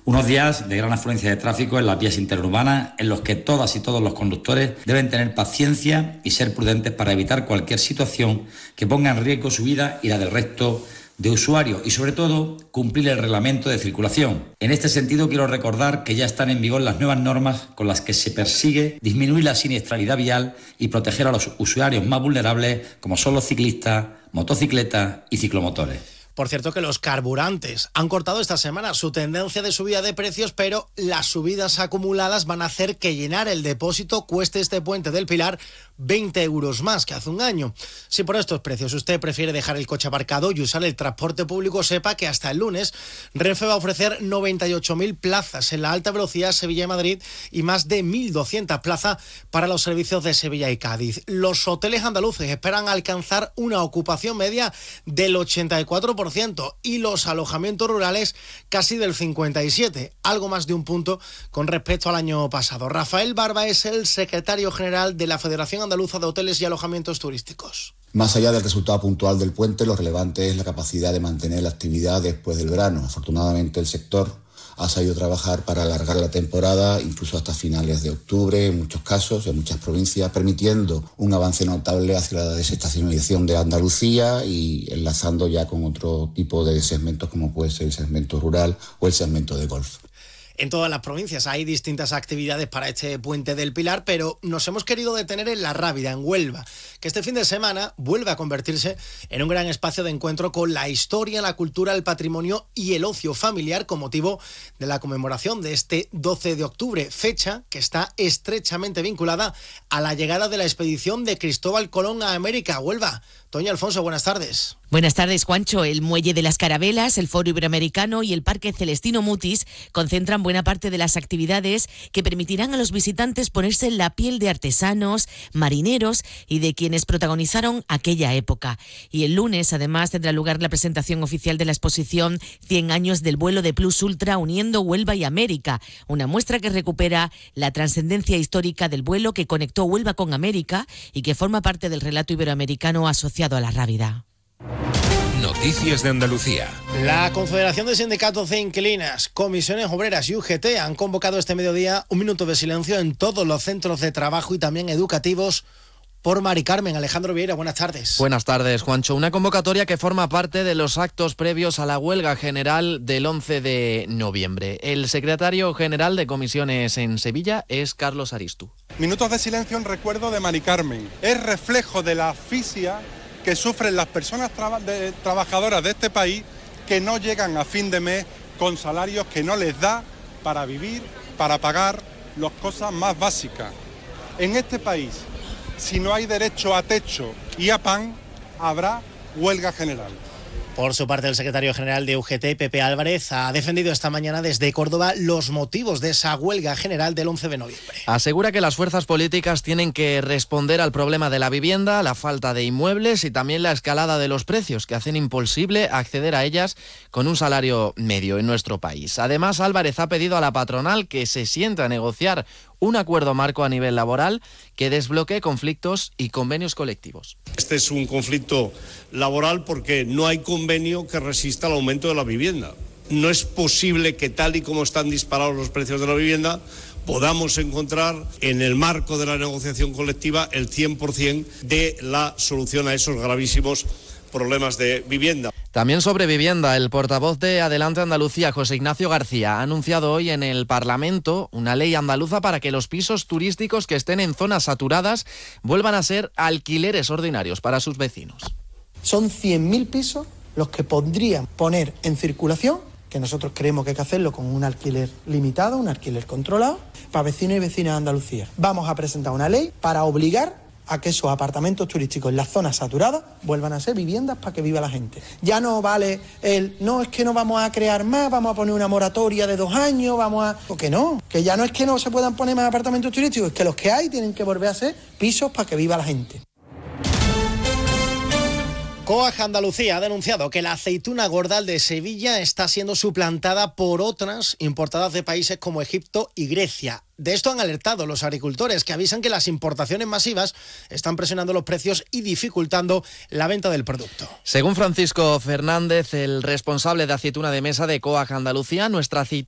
Unos días de gran afluencia de tráfico en las vías interurbanas en los que todas y todos los conductores deben tener paciencia y ser prudentes para evitar cualquier situación que ponga en riesgo su vida y la del resto de usuarios y, sobre todo, cumplir el reglamento de circulación. En este sentido, quiero recordar que ya están en vigor las nuevas normas con las que se persigue disminuir la siniestralidad vial y proteger a los usuarios más vulnerables, como son los ciclistas, motocicletas y ciclomotores. Por cierto que los carburantes han cortado esta semana su tendencia de subida de precios, pero las subidas acumuladas van a hacer que llenar el depósito cueste este puente del Pilar 20 euros más que hace un año. Si por estos precios usted prefiere dejar el coche aparcado y usar el transporte público, sepa que hasta el lunes Renfe va a ofrecer 98.000 plazas en la alta velocidad Sevilla y Madrid y más de 1.200 plazas para los servicios de Sevilla y Cádiz. Los hoteles andaluces esperan alcanzar una ocupación media del 84% y los alojamientos rurales casi del 57%, algo más de un punto con respecto al año pasado. Rafael Barba es el secretario general de la Federación Andaluza de Hoteles y Alojamientos Turísticos. Más allá del resultado puntual del puente, lo relevante es la capacidad de mantener la actividad después del verano. Afortunadamente, el sector ha sabido trabajar para alargar la temporada, incluso hasta finales de octubre, en muchos casos, en muchas provincias, permitiendo un avance notable hacia la desestacionalización de Andalucía y enlazando ya con otro tipo de segmentos, como puede ser el segmento rural o el segmento de golf. En todas las provincias hay distintas actividades para este puente del Pilar, pero nos hemos querido detener en La Rábida, en Huelva, que este fin de semana vuelve a convertirse en un gran espacio de encuentro con la historia, la cultura, el patrimonio y el ocio familiar con motivo de la conmemoración de este 12 de octubre, fecha que está estrechamente vinculada a la llegada de la expedición de Cristóbal Colón a América. Huelva, Toño Alfonso, buenas tardes. Buenas tardes, Juancho. El Muelle de las Carabelas, el Foro Iberoamericano y el Parque Celestino Mutis concentran buena parte de las actividades que permitirán a los visitantes ponerse en la piel de artesanos, marineros y de quienes protagonizaron aquella época. Y el lunes, además, tendrá lugar la presentación oficial de la exposición 100 años del vuelo de Plus Ultra uniendo Huelva y América, una muestra que recupera la trascendencia histórica del vuelo que conectó Huelva con América y que forma parte del relato iberoamericano asociado a la Rábida. Noticias de Andalucía. La Confederación de Sindicatos de Inquilinas, Comisiones Obreras y UGT han convocado este mediodía un minuto de silencio en todos los centros de trabajo y también educativos por Mari Carmen. Alejandro Vieira, buenas tardes. Buenas tardes, Juancho. Una convocatoria que forma parte de los actos previos a la huelga general del 11 de noviembre. El secretario general de Comisiones en Sevilla es Carlos Aristu. Minutos de silencio en recuerdo de Mari Carmen. Es reflejo de la asfixia que sufren las personas trabajadoras de este país que no llegan a fin de mes con salarios que no les da para vivir, para pagar las cosas más básicas. En este país, si no hay derecho a techo y a pan, habrá huelga general. Por su parte, el secretario general de UGT, Pepe Álvarez, ha defendido esta mañana desde Córdoba los motivos de esa huelga general del 11 de noviembre. Asegura que las fuerzas políticas tienen que responder al problema de la vivienda, la falta de inmuebles y también la escalada de los precios que hacen imposible acceder a ellas con un salario medio en nuestro país. Además, Álvarez ha pedido a la patronal que se sienta a negociar un acuerdo marco a nivel laboral que desbloquee conflictos y convenios colectivos. Este es un conflicto laboral porque no hay convenio que resista al aumento de la vivienda. No es posible que, tal y como están disparados los precios de la vivienda, podamos encontrar en el marco de la negociación colectiva el 100% de la solución a esos gravísimos problemas de vivienda. También sobre vivienda, el portavoz de Adelante Andalucía, José Ignacio García, ha anunciado hoy en el Parlamento una ley andaluza para que los pisos turísticos que estén en zonas saturadas vuelvan a ser alquileres ordinarios para sus vecinos. Son 100.000 pisos los que podrían poner en circulación, que nosotros creemos que hay que hacerlo con un alquiler limitado, un alquiler controlado, para vecinos y vecinas de Andalucía. Vamos a presentar una ley para obligar a que esos apartamentos turísticos en las zonas saturadas vuelvan a ser viviendas para que viva la gente. Ya no vale no es que no vamos a crear más, vamos a poner una moratoria de 2 años, porque no, que ya no es que no se puedan poner más apartamentos turísticos, es que los que hay tienen que volver a ser pisos para que viva la gente. COAG Andalucía ha denunciado que la aceituna Gordal de Sevilla está siendo suplantada por otras importadas de países como Egipto y Grecia. De esto han alertado los agricultores, que avisan que las importaciones masivas están presionando los precios y dificultando la venta del producto. Según Francisco Fernández, el responsable de aceituna de mesa de COAG Andalucía, nuestra aceituna